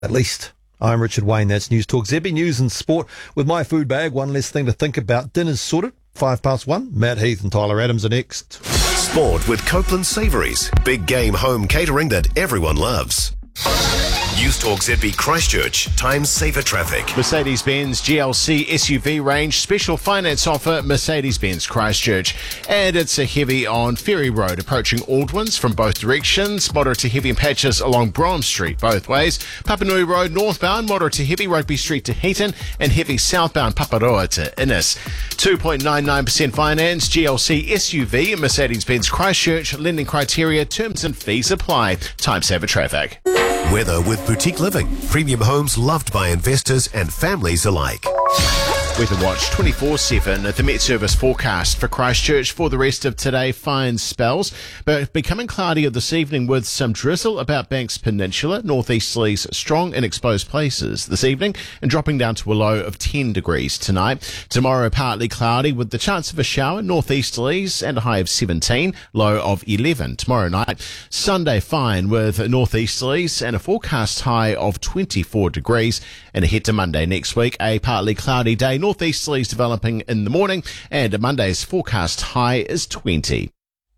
At least. I'm Richard Wayne. That's News Talk ZB News and Sport with my food bag. One less thing to think about. Dinner's sorted. 1:05. Matt Heath and Tyler Adams are next. Sport with Copeland Savouries. Big game home catering that everyone loves. News Talk ZB Christchurch. Time saver traffic. Mercedes-Benz GLC SUV range special finance offer. Mercedes-Benz Christchurch. And it's a heavy on Ferry Road approaching Aldwins from both directions. Moderate to heavy in patches along Brom Street both ways. Papanui Road northbound. Moderate to heavy Rugby Street to Heaton. And heavy southbound Paparoa to Innis. 2.99% finance. GLC SUV. Mercedes-Benz Christchurch. Lending criteria. Terms and fees apply. Time saver traffic. Weather with Boutique Living. Premium homes loved by investors and families alike. Weather Watch 24/7 at the Met Service forecast for Christchurch for the rest of today. Fine spells, but becoming cloudier this evening with some drizzle about Banks Peninsula. Northeasterlies strong in exposed places this evening and dropping down to a low of 10 degrees tonight. Tomorrow partly cloudy with the chance of a shower. Northeasterlies and a high of 17, low of 11 tomorrow night. Sunday fine with northeasterlies and a forecast high of 24 degrees. And ahead to Monday next week, a partly cloudy day. Northeasterlies developing in the morning, and Monday's forecast high is 20.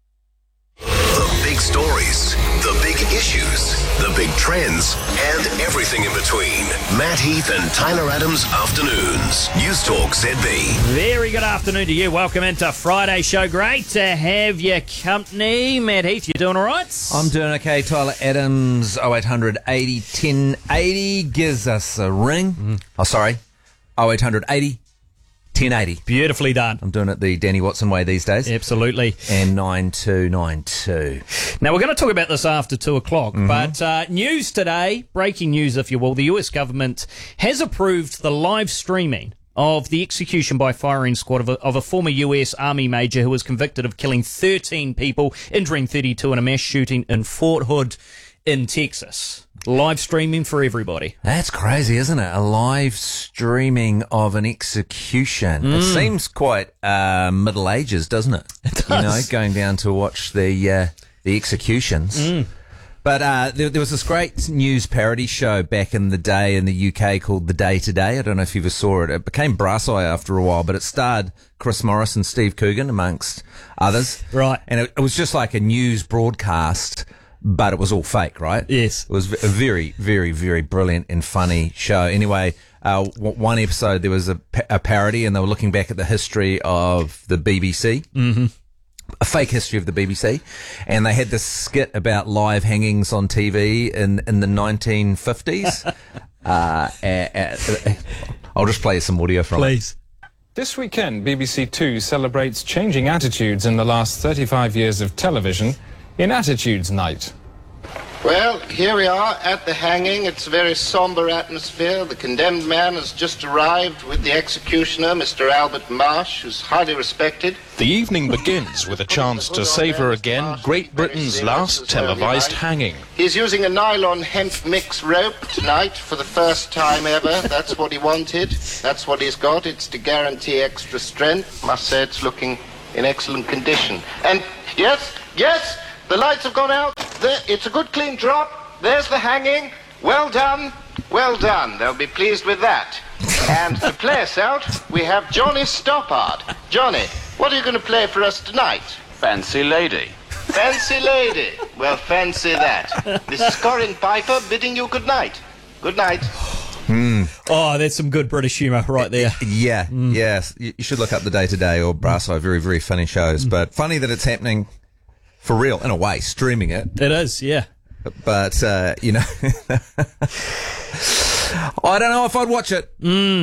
The big stories, the big issues, the big trends, and everything in between. Matt Heath and Tyler Adams Afternoons. News Talk ZB. Very good afternoon to you. Welcome into Friday show. Great to have your company. Matt Heath, you doing all right? I'm doing okay. Tyler Adams, 0800 80 1080. Gives us a ring. 0800 80 1080. Beautifully done. I'm doing it the Danny Watson way these days. Absolutely. And 9292. Now, we're going to talk about this after 2 o'clock, but news today, breaking news if you will, the US government has approved the live streaming of the execution by firing squad of a former US Army major who was convicted of killing 13 people, injuring 32 in a mass shooting in Fort Hood in Texas. Live streaming for everybody. That's crazy, isn't it? A live streaming of an execution. It seems quite Middle Ages, doesn't it? It does. You know, going down to watch the executions. But there was this great news parody show back in the day in the UK called The Day Today. I don't know if you ever saw it. It became Brass Eye after a while, but it starred Chris Morris and Steve Coogan, amongst others. Right. And it was just like a news broadcast, but it was all fake, right? Yes. It was a very, very, very brilliant and funny show. Anyway, one episode there was a parody, and they were looking back at the history of the BBC. A fake history of the BBC, and they had this skit about live hangings on TV in the 1950s. I'll just play some audio from it. Please. This weekend, BBC Two celebrates changing attitudes in the last 35 years of television in Attitudes Night. Well, here we are at the hanging. It's a very somber atmosphere. The condemned man has just arrived with the executioner, Mr. Albert Marsh, who's highly respected. The evening begins with a chance to savour again Great Britain's last televised hanging. He's using a nylon hemp mix rope tonight for the first time ever. That's what he wanted. That's what he's got. It's to guarantee extra strength. Must say it's looking in excellent condition. And yes, the lights have gone out. There, it's a good clean drop. There's the hanging. Well done. Well done. They'll be pleased with that. And to play us out, we have Johnny Stoppard. Johnny, what are you going to play for us tonight? Fancy Lady. Fancy Lady. Well, fancy that. This is Corin Piper bidding you good night. Good night. Oh, that's some good British humour right there. Yeah, yes. You should look up The Day Today or Brass Eye. Very, very funny shows. But funny that it's happening for real, in a way, streaming it. It is, yeah. But, you know, I don't know if I'd watch it.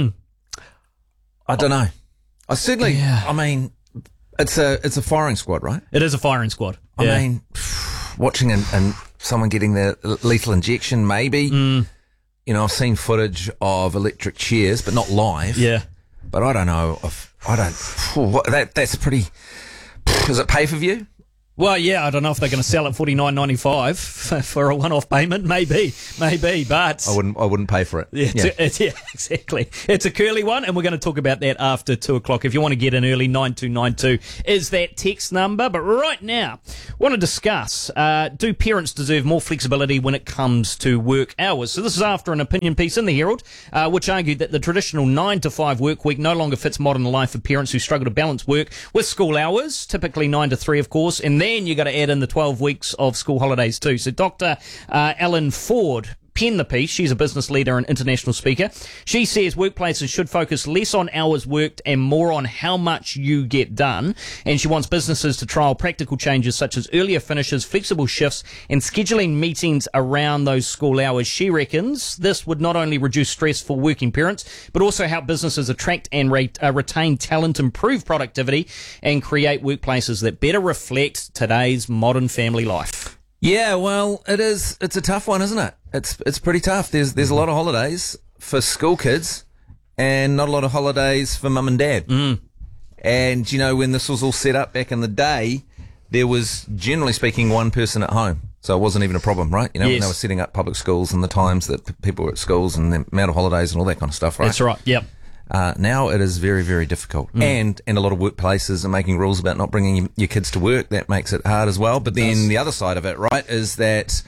I don't know. I certainly, I mean, it's a firing squad, right? It is a firing squad. I mean, watching and someone getting the lethal injection, maybe. You know, I've seen footage of electric chairs, but not live. Yeah. But I don't know if, that's pretty, does it pay per view? Well, yeah, I don't know if they're going to sell at $49.95 for a one-off payment. Maybe, but I wouldn't pay for it. Yeah, exactly. It's a curly one, and we're going to talk about that after 2 o'clock. If you want to get in early, 9292 is that text number. But right now, I want to discuss, do parents deserve more flexibility when it comes to work hours? So this is after an opinion piece in the Herald, which argued that the traditional 9 to 5 work week no longer fits modern life for parents who struggle to balance work with school hours, typically 9 to 3, of course, and then you got to add in the 12 weeks of school holidays too. So Dr. Ellen Ford penned the piece. She's a business leader and international speaker. She says workplaces should focus less on hours worked and more on how much you get done. And she wants businesses to trial practical changes such as earlier finishes, flexible shifts, and scheduling meetings around those school hours. She reckons this would not only reduce stress for working parents, but also help businesses attract and retain talent, improve productivity, and create workplaces that better reflect today's modern family life. Yeah, well, it is. It's a tough one, isn't it? It's pretty tough. There's a lot of holidays for school kids and not a lot of holidays for mum and dad. And, you know, when this was all set up back in the day, there was, generally speaking, one person at home. So it wasn't even a problem, right? You know, when they were setting up public schools and the times that people were at schools and the amount of holidays and all that kind of stuff, right? That's right, yep. Now it is very, very difficult. And a lot of workplaces are making rules about not bringing your kids to work. That makes it hard as well. But then the other side of it, right, is that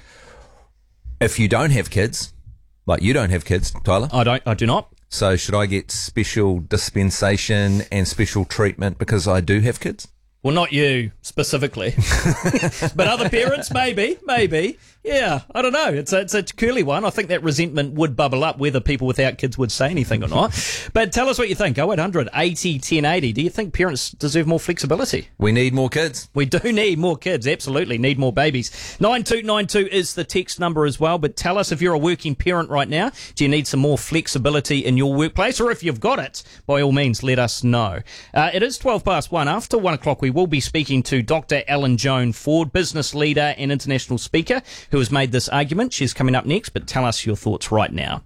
if you don't have kids, like you don't have kids, Tyler. I do not. So should I get special dispensation and special treatment because I do have kids? Well, not you specifically, but other parents, maybe. Yeah, I don't know. It's a curly one. I think that resentment would bubble up whether people without kids would say anything or not. But tell us what you think. 0800 80 1080. Do you think parents deserve more flexibility? We need more kids. We do need more kids. Absolutely need more babies. 9292 is the text number as well. But tell us if you're a working parent right now, do you need some more flexibility in your workplace? Or if you've got it, by all means, let us know. It is 1. After 1 o'clock, we will be speaking to Dr. Ellen Joan Ford, business leader and international speaker, who has made this argument. She's coming up next, but tell us your thoughts right now.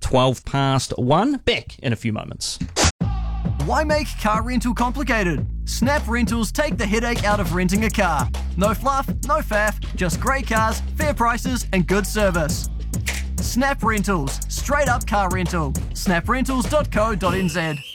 1. Back in a few moments. Why make car rental complicated? Snap Rentals take the headache out of renting a car. No fluff, no faff, just great cars, fair prices and good service. Snap Rentals, straight up car rental. snaprentals.co.nz.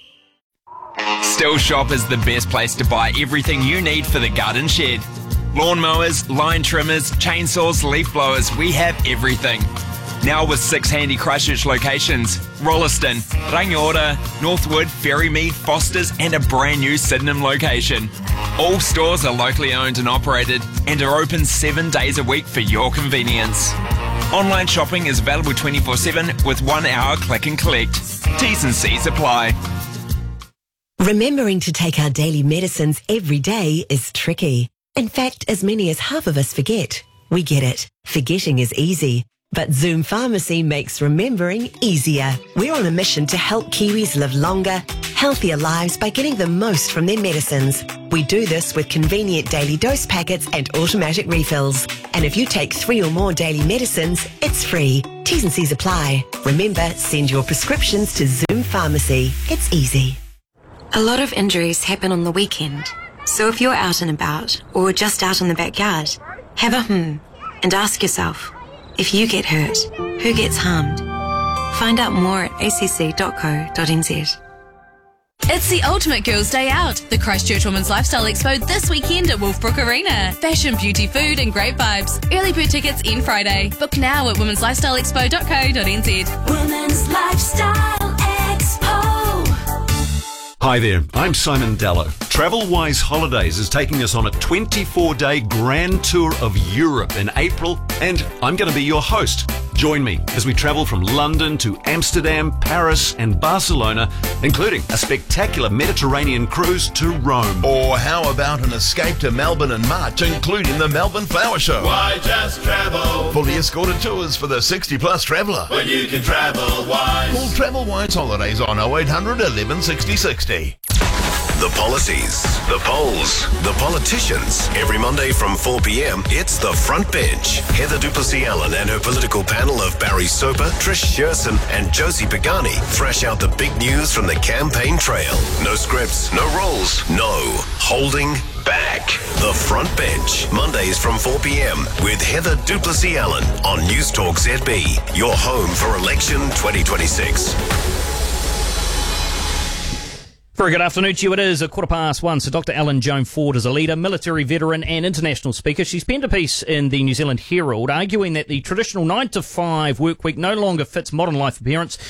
Still Shop is the best place to buy everything you need for the garden shed. Lawnmowers, line trimmers, chainsaws, leaf blowers, we have everything. Now with 6 handy Christchurch locations: Rolleston, Rangiora, Northwood, Ferrymead, Fosters and a brand new Sydenham location. All stores are locally owned and operated and are open 7 days a week for your convenience. Online shopping is available 24/7 with 1 hour click and collect. T's and C's apply. Remembering to take our daily medicines every day is tricky. In fact, as many as half of us forget. We get it. Forgetting is easy. But Zoom Pharmacy makes remembering easier. We're on a mission to help Kiwis live longer, healthier lives by getting the most from their medicines. We do this with convenient daily dose packets and automatic refills. And if you take 3 or more daily medicines, it's free. T's and C's apply. Remember, send your prescriptions to Zoom Pharmacy. It's easy. A lot of injuries happen on the weekend. So if you're out and about, or just out in the backyard, have a and ask yourself, if you get hurt, who gets harmed? Find out more at acc.co.nz. It's the ultimate girls' day out. The Christchurch Women's Lifestyle Expo this weekend at Wolfbrook Arena. Fashion, beauty, food and great vibes. Early bird tickets end Friday. Book now at womenslifestyleexpo.co.nz. Women's Lifestyle Expo. Hi there, I'm Simon Dallow. TravelWise Holidays is taking us on a 24-day grand tour of Europe in April, and I'm going to be your host. Join me as we travel from London to Amsterdam, Paris and Barcelona, including a spectacular Mediterranean cruise to Rome. Or how about an escape to Melbourne in March, including the Melbourne Flower Show? Why just travel? Fully escorted tours for the 60-plus traveller. When you can travel wise. Call TravelWise Holidays on 0800 11 60 60. The policies, the polls, the politicians. Every Monday from 4 p.m, it's The Front Bench. Heather Duplessis-Allen and her political panel of Barry Soper, Trish Shearson and Josie Pagani thrash out the big news from the campaign trail. No scripts, no rules, no holding back. The Front Bench, Mondays from 4 p.m. with Heather Duplessis-Allen on News Talk ZB, your home for election 2026. Very good afternoon to you. It is 1:15. So Dr. Ellen Joan Ford is a leader, military veteran and international speaker. She's penned a piece in the New Zealand Herald arguing that the traditional 9 to 5 work week no longer fits modern life appearance